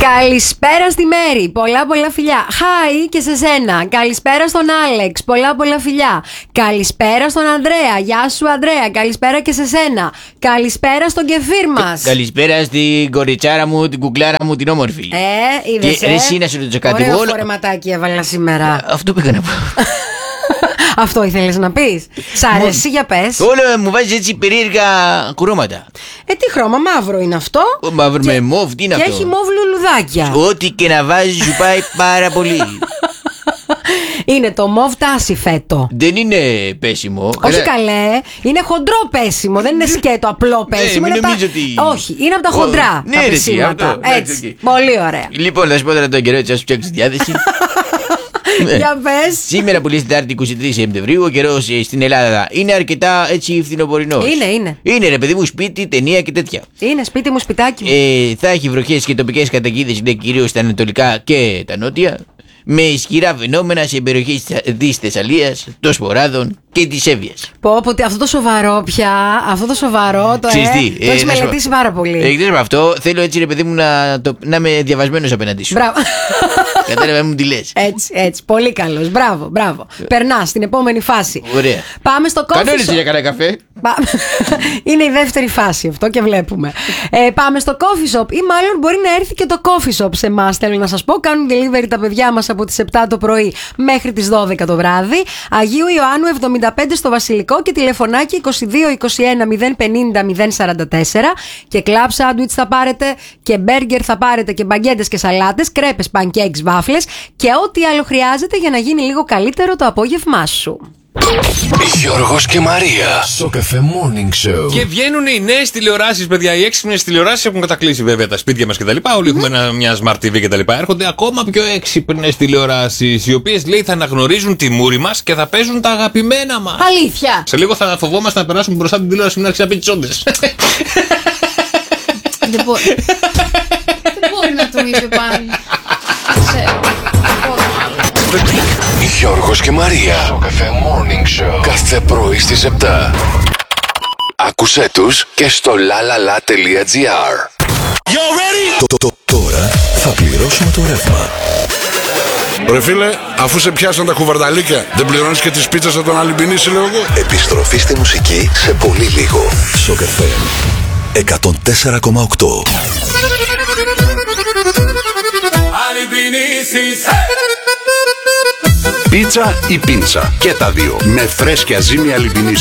Καλησπέρα στη Μέρη, πολλά φιλιά. Χάι και σε σένα. Καλησπέρα στον Άλεξ, πολλά φιλιά. Καλησπέρα στον Ανδρέα, γεια σου Ανδρέα. Καλησπέρα και σε σένα. Καλησπέρα στον κεφίρ μας. Καλησπέρα στην κοριτσάρα μου, την κουκλάρα μου, την όμορφη. Είδες. Και εσύ να σου ρωτήσω κάτι. Ωραίο φορεματάκι έβαλα σήμερα. Αυτό πήγα να πω. Αυτό ήθελες να πεις? Σ' αρέσει, για πες. Όλο μου βάζει έτσι περίεργα χρώματα. Τι χρώμα, μαύρο είναι αυτό? Μαύρο με μόβ, τι είναι και αυτό? έχει μόβ λουλουδάκια. Ό,τι και να βάζεις σου πάει πάρα πολύ. Είναι το μόβ τάση φέτο. Δεν είναι πέσιμο. Όχι καλέ, είναι χοντρό πέσιμο. Δεν είναι σκέτο απλό πέσιμο. Μην είναι νομίζω ότι... Όχι, είναι από τα χοντρά. Ναι, τα ρε, πεσίματα. Έτσι. Πολύ ωραία. Λοιπόν, θα σου πω τώρα τον καιρό, έτσι, να σου φτιάξεις τη διάθεση. Για πες. Σήμερα που λέει την Τετάρτη 23 Σεπτεμβρίου, ο καιρός στην Ελλάδα είναι αρκετά έτσι φθινοπορεινός. Είναι. Είναι ρε παιδί μου, σπίτι, ταινία και τέτοια. Είναι σπίτι μου, σπιτάκι μου. Θα έχει βροχές και τοπικές καταιγίδες, είναι κυρίως στα ανατολικά και τα νότια. Με ισχυρά φαινόμενα σε περιοχές της Θεσσαλίας, των Σποράδων και της Εύβοιας. Πω, αυτό το σοβαρό πια, αυτό το σοβαρό το έχεις μελετήσει πάρα πολύ. Εκτός από αυτό, θέλω έτσι ρε παιδί μου να είμαι διαβασμένος απέναντι σου. Μπράβο. Κατάλαβα μου τι λες. Έτσι, πολύ καλός. Μπράβο. Περνάς στην επόμενη φάση. Ωραία. Πάμε στο coffee shop. Κανόνισε για κανένα καφέ. Είναι η δεύτερη φάση αυτό και βλέπουμε. Πάμε στο coffee shop ή μάλλον μπορεί να έρθει και το coffee shop σε εμάς. Θέλω να σας πω, κάνουν delivery τα παιδιά μας από τις 7 το πρωί μέχρι τις 12 το βράδυ. Αγίου Ιωάννου 75 στο Βασιλικό και τηλεφωνάκι 22 21 050 044. Και κλαμπ σάντουιτς θα πάρετε και μπέργκερ θα πάρετε και μπαγκέτες και σαλάτες, κρέπες, pancakes, βάφλες και ό,τι άλλο χρειάζεται για να γίνει λίγο καλύτερο το απόγευμά σου. Γιώργος και Μαρία στο Cafe Morning Show. Και βγαίνουν οι νέες τηλεοράσεις, παιδιά. Οι έξυπνες τηλεοράσεις έχουν κατακλείσει βέβαια τα σπίτια μας κτλ. Όλοι έχουμε μια Smart TV κτλ. Έρχονται ακόμα πιο έξυπνες τηλεοράσεις, οι οποίες λέει θα αναγνωρίζουν τη μούρη μας και θα παίζουν τα αγαπημένα μας. Αλήθεια. Σε λίγο θα φοβόμαστε να περάσουμε μπροστά από την τηλεόραση να ξαναπεί τις όντες. Δεν μπορεί να το είπε πάλι. Γιώργος και Μαρία στο Cafe Morning Show. Κάθε πρωί στις 7. Άκουσέ τους και στο lalala.gr. Τώρα θα πληρώσουμε το ρεύμα. Ρε φίλε, αφού σε πιάσαν τα κουβαρδαλίκια, δεν πληρώνεις και τις πίτσες από τον Αλυμπινίση, λέω εγώ. Επιστροφή στη μουσική σε πολύ λίγο. Στο Cafe 104,8. Πίτσα ή πίντσα, και τα δύο, με φρέσκια ζύμη Αλυμπινίση.